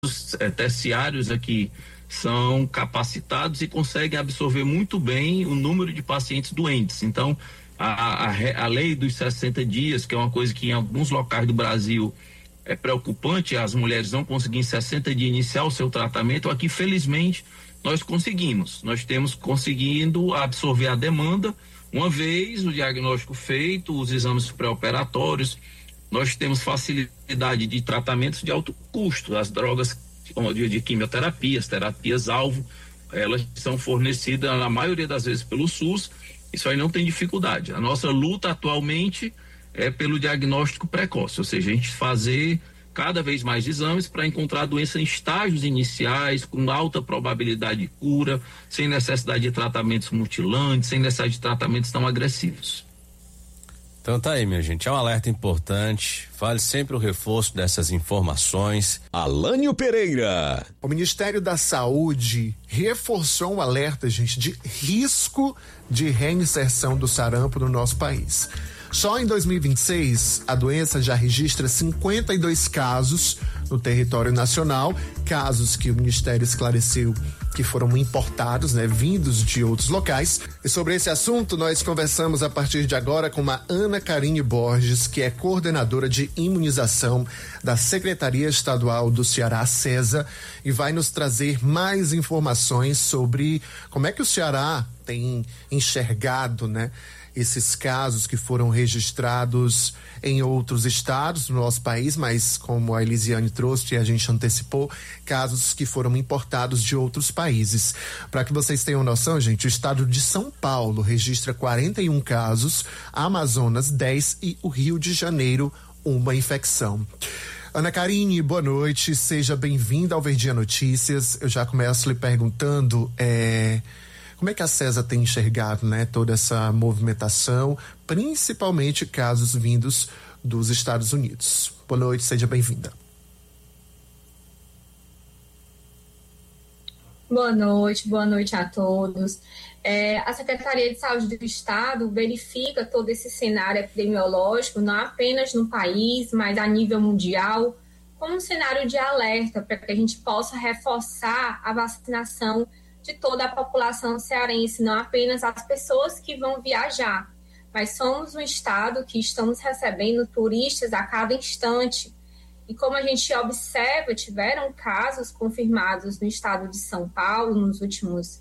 terciários aqui são capacitados e conseguem absorver muito bem o número de pacientes doentes. Então, a lei dos 60 dias, que é uma coisa que em alguns locais do Brasil é preocupante, as mulheres não conseguirem em 60 dias iniciar o seu tratamento, aqui felizmente nós conseguimos. Nós temos conseguindo absorver a demanda, uma vez o diagnóstico feito, os exames pré-operatórios, nós temos facilidade de tratamentos de alto custo, as drogas de quimioterapias, terapias-alvo, elas são fornecidas na maioria das vezes pelo SUS, isso aí não tem dificuldade. A nossa luta atualmente é pelo diagnóstico precoce, ou seja, a gente fazer cada vez mais exames para encontrar a doença em estágios iniciais, com alta probabilidade de cura, sem necessidade de tratamentos mutilantes, sem necessidade de tratamentos tão agressivos. Então tá aí, minha gente, é um alerta importante, vale sempre o reforço dessas informações. Alânio Pereira. O Ministério da Saúde reforçou um alerta, gente, de risco de reinserção do sarampo no nosso país. Só em 2026, a doença já registra 52 casos no território nacional, casos que o Ministério esclareceu que foram importados, vindos de outros locais. E sobre esse assunto, nós conversamos a partir de agora com a Ana Carine Borges, que é coordenadora de imunização da Secretaria Estadual do Ceará, SESA, e vai nos trazer mais informações sobre como é que o Ceará tem enxergado, esses casos que foram registrados em outros estados do nosso país, mas como a Elisiane trouxe e a gente antecipou, casos que foram importados de outros países. Para que vocês tenham noção, gente, o estado de São Paulo registra 41 casos, Amazonas 10 e o Rio de Janeiro uma infecção. Ana Carine, boa noite, seja bem-vinda ao Verdinha Notícias. Eu já começo lhe perguntando como é que a SESA tem enxergado, toda essa movimentação, principalmente casos vindos dos Estados Unidos. Boa noite, seja bem-vinda. Boa noite a todos. A Secretaria de Saúde do Estado verifica todo esse cenário epidemiológico, não apenas no país, mas a nível mundial, como um cenário de alerta para que a gente possa reforçar a vacinação de toda a população cearense, não apenas as pessoas que vão viajar, mas somos um estado que estamos recebendo turistas a cada instante. E como a gente observa, tiveram casos confirmados no estado de São Paulo nos últimos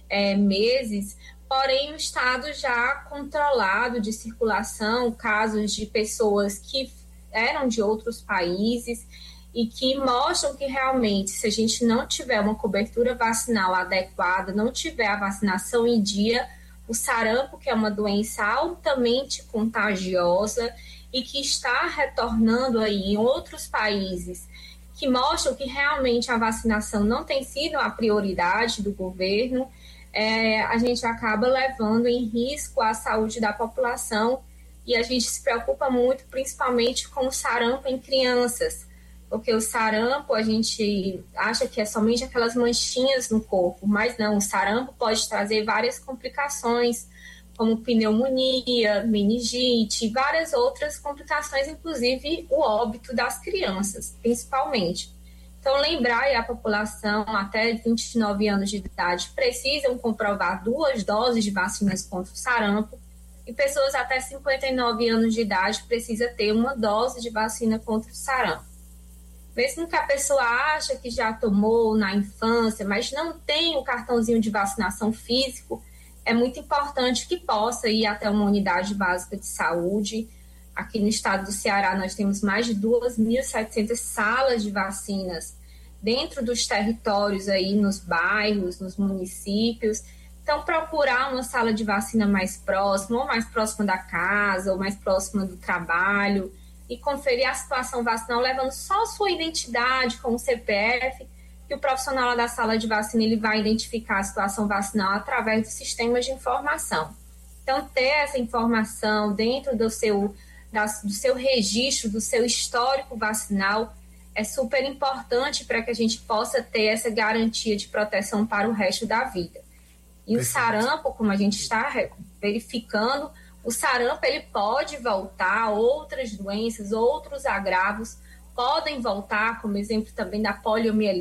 meses, porém o estado já controlado de circulação, casos de pessoas que eram de outros países, e que mostram que realmente, se a gente não tiver uma cobertura vacinal adequada, não tiver a vacinação em dia, o sarampo, que é uma doença altamente contagiosa e que está retornando aí em outros países, que mostram que realmente a vacinação não tem sido a prioridade do governo, a gente acaba levando em risco a saúde da população e a gente se preocupa muito, principalmente com o sarampo em crianças, porque o sarampo a gente acha que é somente aquelas manchinhas no corpo, mas não, o sarampo pode trazer várias complicações, como pneumonia, meningite, várias outras complicações, inclusive o óbito das crianças, principalmente. Então, lembrar aí a população até 29 anos de idade precisam comprovar 2 doses de vacinas contra o sarampo, e pessoas até 59 anos de idade precisam ter 1 dose de vacina contra o sarampo. Mesmo que a pessoa acha que já tomou na infância, mas não tem o cartãozinho de vacinação físico, é muito importante que possa ir até uma unidade básica de saúde. Aqui no estado do Ceará nós temos mais de 2.700 salas de vacinas dentro dos territórios aí, nos bairros, nos municípios. Então, procurar uma sala de vacina mais próxima, ou mais próxima da casa, ou mais próxima do trabalho, e conferir a situação vacinal, levando só sua identidade com o CPF, que o profissional lá da sala de vacina ele vai identificar a situação vacinal através dos sistemas de informação. Então, ter essa informação dentro do seu registro, do seu histórico vacinal, é super importante para que a gente possa ter essa garantia de proteção para o resto da vida. E o sarampo, como a gente está verificando, o sarampo ele pode voltar, outras doenças, outros agravos podem voltar, como exemplo também da poliomielite.